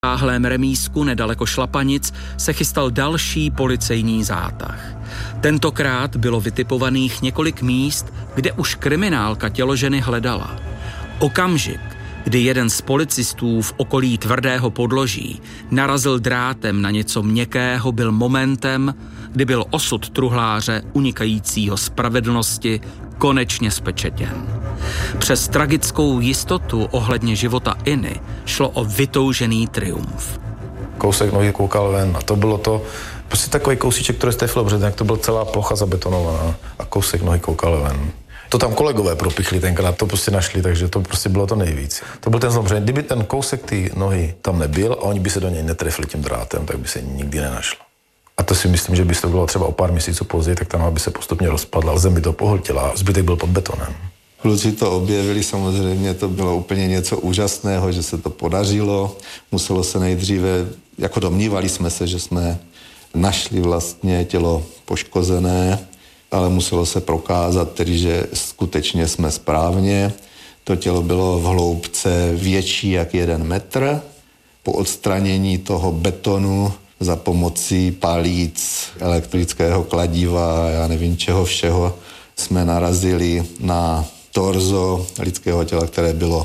záhlém remízku nedaleko Šlapanic se chystal další policejní zátah. Tentokrát bylo vytipovaných několik míst, kde už kriminálka tělo ženy hledala. Okamžik, kdy jeden z policistů v okolí tvrdého podloží narazil drátem na něco měkkého, byl momentem, kdy byl osud truhláře unikajícího spravedlnosti konečně spečetěn. Přes tragickou jistotu ohledně života Inny šlo o vytoužený triumf. Kousek nohy koukal ven a to bylo to, prostě takový kousíček, který strefil, protože jak to byla celá plocha zabetonovaná a kousek nohy koukal ven. To tam kolegové propichli tenkrát, to prostě našli, takže to prostě bylo to nejvíc. To byl ten zlom, že kdyby ten kousek té nohy tam nebyl a oni by se do něj netrefili tím drátem, tak by se nikdy nenašlo. A to si myslím, že by to bylo třeba o pár měsíců později, tak tam by se postupně rozpadla, zem by to pohltila a zbytek byl pod betonem. Kluci to objevili, samozřejmě to bylo úplně něco úžasného, že se to podařilo. Muselo se nejdříve, jako domnívali jsme se, že jsme našli vlastně tělo poškozené, ale muselo se prokázat tedy, že skutečně jsme správně. To tělo bylo v hloubce větší jak 1 metr. Po odstranění toho betonu za pomocí palíc, elektrického kladiva a já nevím čeho všeho jsme narazili na torzo lidského těla, které bylo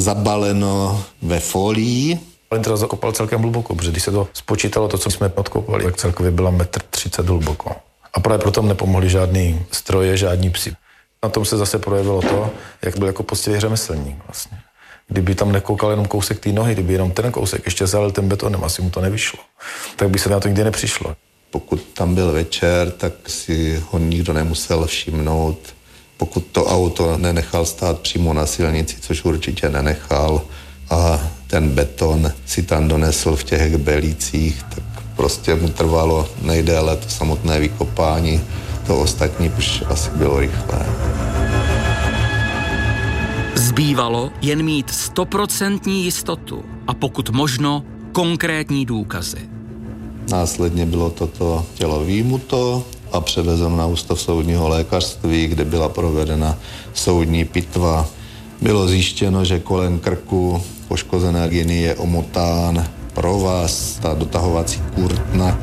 zabaleno ve folii. On teda zakopal celkem hluboko, protože když se to spočítalo, to, co jsme odkopali, tak celkově byla 1,30 m hluboko. A právě proto nepomohli žádný stroje, žádní psi. Na tom se zase projevilo to, jak byl jako poctivý řemeslník vlastně. Kdyby tam nekoukal jenom kousek té nohy, kdyby jenom ten kousek ještě zalil tím betonem, asi mu to nevyšlo. Tak by se na to nikdy nepřišlo. Pokud tam byl večer, tak si ho nikdo nemusel všimnout. Pokud to auto nenechal stát přímo na silnici, což určitě nenechal, a ten beton si tam donesl v těch hbelících, tak prostě mu trvalo nejdéle to samotné vykopání. To ostatní už asi bylo rychlé. Zbývalo jen mít 100% jistotu a pokud možno konkrétní důkazy. Následně bylo toto tělo vyjmuto a převezeno na ústav soudního lékařství, kde byla provedena soudní pitva. Bylo zjištěno, že kolem krku poškozené Inny je omotán provaz, ta dotahovací kurtna.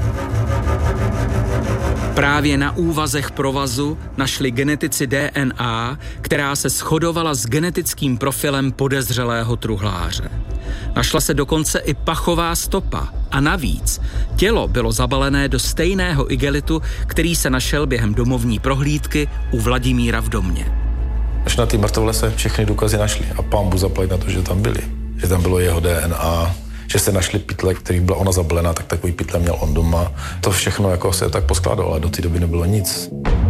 Právě na úvazech provazu našli genetici DNA, která se shodovala s genetickým profilem podezřelého truhláře. Našla se dokonce i pachová stopa a navíc tělo bylo zabalené do stejného igelitu, který se našel během domovní prohlídky u Vladimíra v domě. Až na té mrtvole se všechny důkazy našly a pánbůh zaplať na to, že tam byly. Že tam bylo jeho DNA, že se našly pytle, kterých byla ona zabalená, tak takový pytle měl on doma. To všechno jako se tak poskládalo, ale do té doby nebylo nic.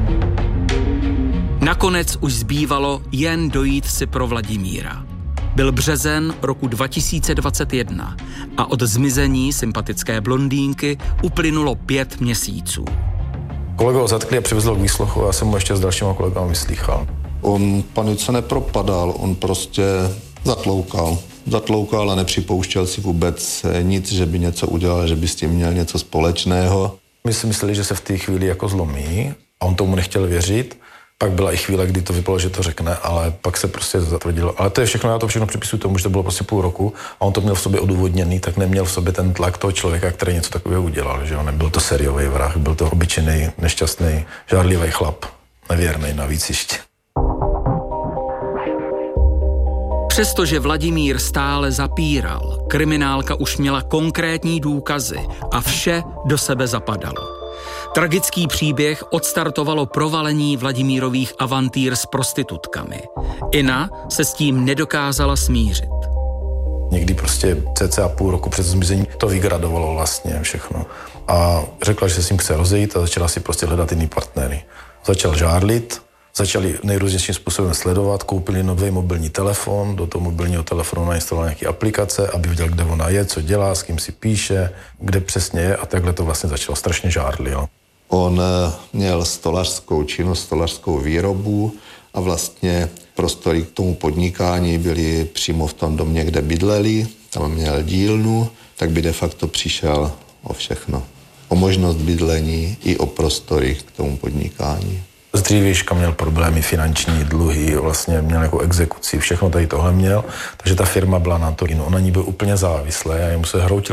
Nakonec už zbývalo jen dojít si pro Vladimíra. Byl březen roku 2021 a od zmizení sympatické blondýnky uplynulo 5 měsíců. Kolegu ho zatkli a přivezl k výslechu a já jsem mu ještě s dalšíma kolegama vyslýchal. On panice nepropadal, on prostě zatloukal a nepřipouštěl si vůbec nic, že by něco udělal, že by s tím měl něco společného. My si mysleli, že se v té chvíli jako zlomí a on tomu nechtěl věřit. Pak byla i chvíle, kdy to vypadalo, že to řekne, ale pak se prostě zatvrdilo. Ale to je všechno, já to všechno připisuju tomu, že to bylo prostě půl roku a on to měl v sobě odůvodněný, tak neměl v sobě ten tlak toho člověka, který něco takového udělal, že on nebyl to sériový vrah, byl to obyčejný, nešťastný, žárlivý chlap, nevěrný navíc ještě. Přestože Vladimír stále zapíral, kriminálka už měla konkrétní důkazy a vše do sebe zapadalo. Tragický příběh odstartovalo provalení Vladimírových avantýr s prostitutkami. Inna se s tím nedokázala smířit. Někdy prostě cca půl roku před zmizení to vygradovalo vlastně všechno. A řekla, že se s ním chce rozejít a začala si prostě hledat jiný partnery. Začal žárlit, začali nejrůznějším způsobem sledovat, koupili nový mobilní telefon, do toho mobilního telefonu nainstaloval nějaké aplikace, aby viděl, kde ona je, co dělá, s kým si píše, kde přesně je a takhle to vlastně začalo, strašně žárlil. On měl stolařskou činnost, stolařskou výrobu a vlastně prostory k tomu podnikání byly přímo v tom domě, kde bydleli, tam měl dílnu, tak by de facto přišel o všechno. O možnost bydlení i o prostory k tomu podnikání. Z dřívějška měl problémy, finanční dluhy, vlastně měl jako exekuci, všechno tady tohle měl, takže ta firma byla na to, on na ní byl úplně závislý a jemu se hroutil